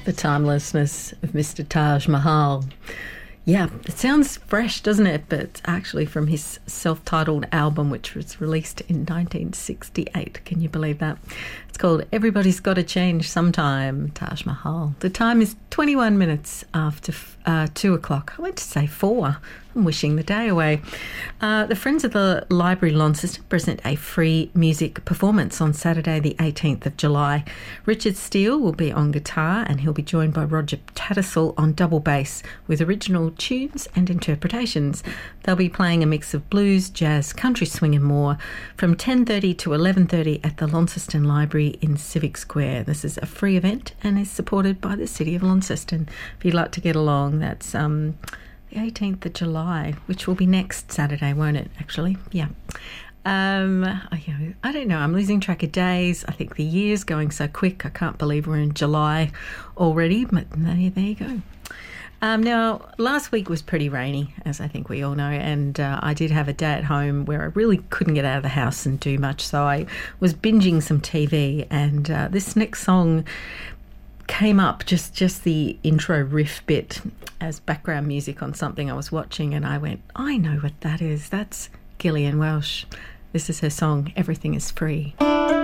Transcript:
The timelessness of Mr. Taj Mahal. Yeah, it sounds fresh, doesn't it? But it's actually from his self-titled album, which was released in 1968. Can you believe that? It's called Everybody's Gotta Change Sometime, Taj Mahal. The time is 21 minutes after 2 o'clock. I went to say 4. I'm wishing the day away. The Friends of the Library Launceston present a free music performance on Saturday the 18th of July. Richard Steele will be on guitar and he'll be joined by Roger Tattersall on double bass with original tunes and interpretations. They'll be playing a mix of blues, jazz, country swing and more from 10:30 to 11:30 at the Launceston Library in Civic Square. This is a free event and is supported by the City of Launceston. If you'd like to get along, that's the 18th of July, which will be next Saturday, won't it, actually? Yeah. I don't know. I'm losing track of days. I think the year's going so quick. I can't believe we're in July already, but there you go. Now, last week was pretty rainy, as I think we all know, and I did have a day at home where I really couldn't get out of the house and do much, so I was binging some TV, and this next song came up, just the intro riff bit as background music on something I was watching, and I went, I know what that is. That's Gillian Welsh. This is her song, Everything is Free.